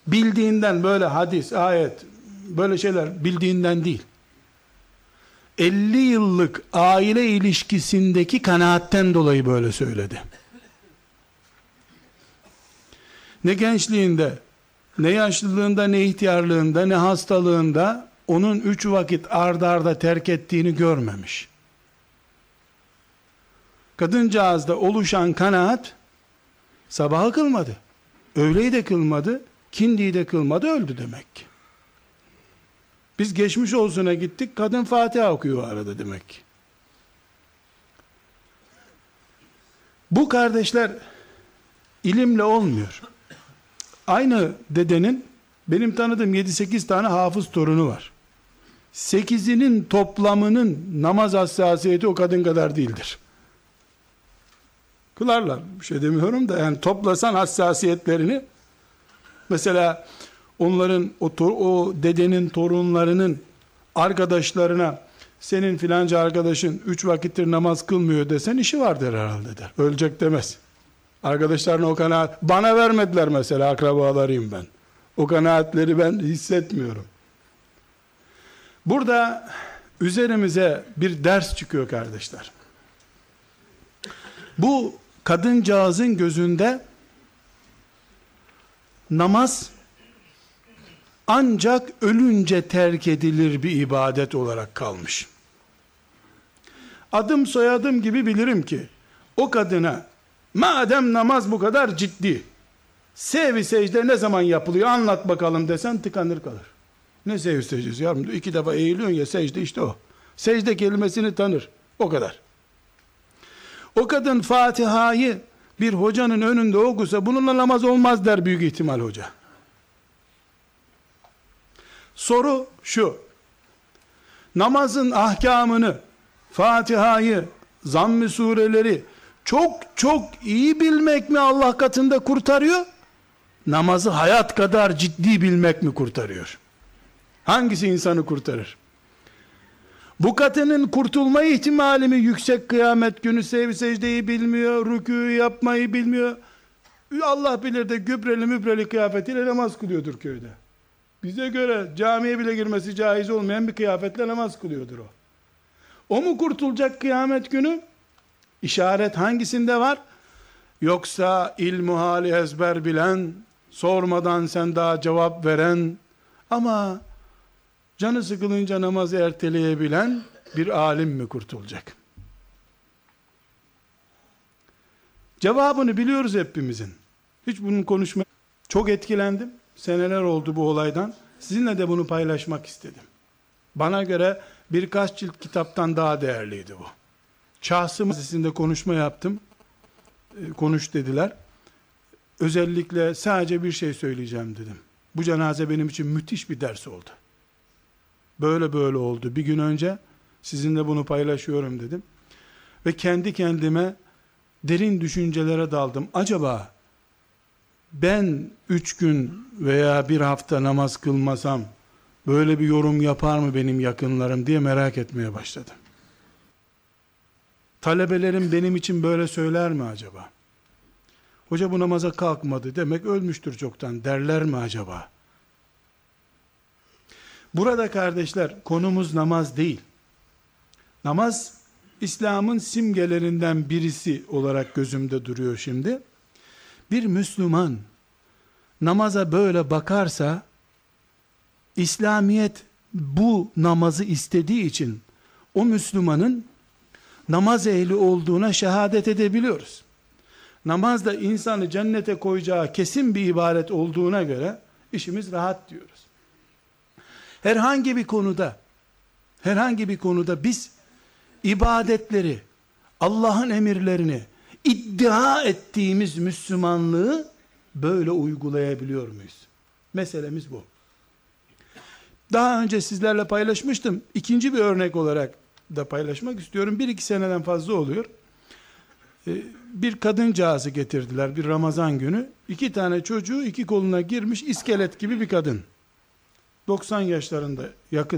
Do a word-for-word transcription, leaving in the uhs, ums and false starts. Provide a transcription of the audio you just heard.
bildiğinden, böyle hadis, ayet, böyle şeyler bildiğinden değil. elli yıllık aile ilişkisindeki kanaatten dolayı böyle söyledi. Ne gençliğinde, ne yaşlılığında, ne ihtiyarlığında, ne hastalığında onun üç vakit ard arda terk ettiğini görmemiş. Kadıncağızda oluşan kanaat, sabahı kılmadı, öğleyi de kılmadı, kindiyi de kılmadı, öldü demek ki. Biz geçmiş olsuna gittik, kadın Fatiha okuyor arada demek ki. Bu kardeşler ilimle olmuyor. Aynı dedenin benim tanıdığım yedi sekiz tane hafız torunu var. sekizinin toplamının namaz hassasiyeti o kadın kadar değildir. Kılarlar, bir şey demiyorum da, yani toplasan hassasiyetlerini, mesela onların o, o dedenin torunlarının arkadaşlarına, senin filanca arkadaşın üç vakittir namaz kılmıyor desen, işi vardır herhalde der. Ölecek demez. Arkadaşlarına o kanaat, bana vermediler mesela, akrabalarıyım ben. O kanaatleri ben hissetmiyorum. Burada üzerimize bir ders çıkıyor kardeşler. Bu kadıncağızın gözünde namaz ancak ölünce terk edilir bir ibadet olarak kalmış. Adım soyadım gibi bilirim ki o kadına, madem namaz bu kadar ciddi, sev-i secde ne zaman yapılıyor anlat bakalım desen tıkanır kalır. Ne sev-i secdesi yavrum? İki defa eğiliyorsun ya, secde işte o. Secde kelimesini tanır. O kadar. O kadın Fatiha'yı bir hocanın önünde okusa bununla namaz olmaz der büyük ihtimal hoca. Soru şu: namazın ahkamını, Fatiha'yı, zamm-ı sureleri çok çok iyi bilmek mi Allah katında kurtarıyor? Namazı hayat kadar ciddi bilmek mi kurtarıyor? Hangisi insanı kurtarır? Bu kadının kurtulma ihtimali mi yüksek, kıyamet günü sev secdeyi bilmiyor, rükû yapmayı bilmiyor, Allah bilir de gübreli mübreli kıyafetiyle namaz kılıyordur köyde. Bize göre camiye bile girmesi caiz olmayan bir kıyafetle namaz kılıyordur o. O mu kurtulacak kıyamet günü? İşaret hangisinde var? Yoksa ilmu hali ezber bilen, sormadan sen daha cevap veren ama canı sıkılınca namazı erteleyebilen bir alim mi kurtulacak? Cevabını biliyoruz hepimizin. Hiç bunun konuşma. Çok etkilendim. Seneler oldu bu olaydan. Sizinle de bunu paylaşmak istedim. Bana göre birkaç cilt kitaptan daha değerliydi bu. Şahsım meclisinde konuşma yaptım. Konuş dediler. Özellikle sadece bir şey söyleyeceğim dedim. Bu cenaze benim için müthiş bir ders oldu. Böyle böyle oldu. Bir gün önce sizinle bunu paylaşıyorum dedim. Ve kendi kendime derin düşüncelere daldım. Acaba ben üç gün veya bir hafta namaz kılmasam böyle bir yorum yapar mı benim yakınlarım diye merak etmeye başladım. Talebelerim benim için böyle söyler mi acaba? Hoca bu namaza kalkmadı, demek ölmüştür çoktan derler mi acaba? Burada kardeşler konumuz namaz değil. Namaz İslam'ın simgelerinden birisi olarak gözümde duruyor şimdi. Bir Müslüman namaza böyle bakarsa, İslamiyet bu namazı istediği için o Müslümanın namaz ehli olduğuna şehadet edebiliyoruz. Namaz da insanı cennete koyacağı kesin bir ibadet olduğuna göre işimiz rahat diyoruz. Herhangi bir konuda, herhangi bir konuda biz ibadetleri, Allah'ın emirlerini iddia ettiğimiz Müslümanlığı böyle uygulayabiliyor muyuz? Meselemiz bu. Daha önce sizlerle paylaşmıştım. İkinci bir örnek olarak da paylaşmak istiyorum. Bir iki seneden fazla oluyor. Bir kadıncağızı getirdiler bir Ramazan günü. İki tane çocuğu iki koluna girmiş, iskelet gibi bir kadın. doksan yaşlarında yakın.